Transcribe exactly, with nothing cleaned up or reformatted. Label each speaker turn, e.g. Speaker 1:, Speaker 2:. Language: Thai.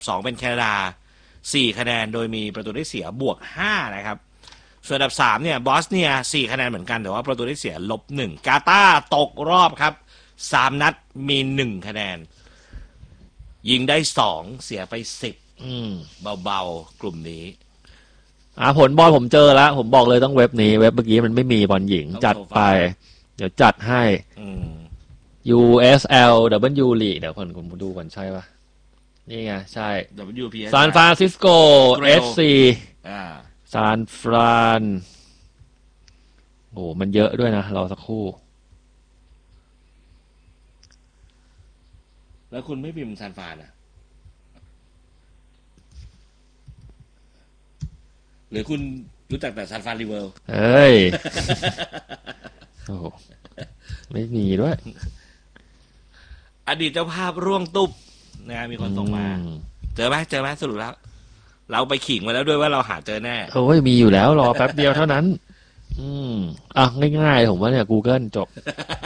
Speaker 1: สองเป็นแคนาดาสี่คะแนนโดยมีประตูได้เสียบวกห้านะครับส่วนอันดับสามเนี่ยบอสเนียสี่คะแนนเหมือนกันแต่ว่าประตูได้เสียลบหนึ่งกาตาร์ตกรอบครับสามนัดมีหนึ่งคะแนนยิงได้สองเสียไปสิบเบาๆกลุ่มนี้
Speaker 2: อ่าผลบอลผมเจอแล้วผมบอกเลยต้องเว็บนี้เว็บเมื่อกี้มันไม่มีบอลหญิงจัดไปเดี๋ยวจัดให้ ยู เอส แอล W League เดี๋ยวผมผมดูก่อนใช่ปะนี่ไงใช่
Speaker 1: ดับเบิลยู พี เอส
Speaker 2: ซานฟรานซิสโก เอฟ ซี
Speaker 1: อ่า
Speaker 2: ซานฟรานโอ้มันเยอะด้วยนะรอสักครู่
Speaker 1: แล้วคุณไม่พิมพ์ซานฟรานอ่ะหรือคุณรู้จักแต่ซานฟรานรีเวิลด์
Speaker 2: เอ้ยโอ้ไม่มีด้วย
Speaker 1: อดีตเจ้าภาพร่วงตุ๊บนะมีคนส่งมาเจอไหมเจอไหมสรุปแล้วเราไปขิงมาแล้วด้วยว่าเราหาเจอแน่
Speaker 2: โอ้ยมีอยู่แล้วรอแป๊บเดียวเท่านั้นอืมอ่ะง่ายๆผมว่าเนี่ย Google จบ